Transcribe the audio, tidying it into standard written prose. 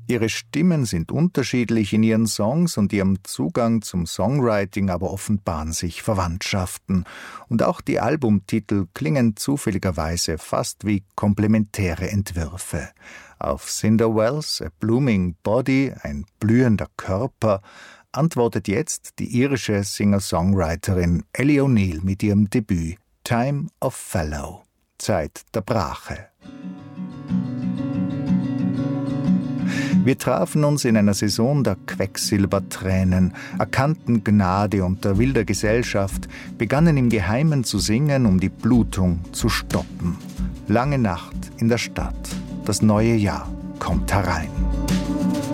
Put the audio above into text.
Ihre Stimmen sind unterschiedlich in ihren Songs und ihrem Zugang zum Songwriting aber offenbaren sich Verwandtschaften. Und auch die Albumtitel klingen zufälligerweise fast wie komplementäre Entwürfe. Auf Cinder Wells, A Blooming Body, ein blühender Körper, antwortet jetzt die irische Singer-Songwriterin Ellie O'Neill mit ihrem Debüt Time of Fallow, Zeit der Brache. Wir trafen uns in einer Saison der Quecksilbertränen, erkannten Gnade unter wilder Gesellschaft, begannen im Geheimen zu singen, um die Blutung zu stoppen. Lange Nacht in der Stadt, das neue Jahr kommt herein.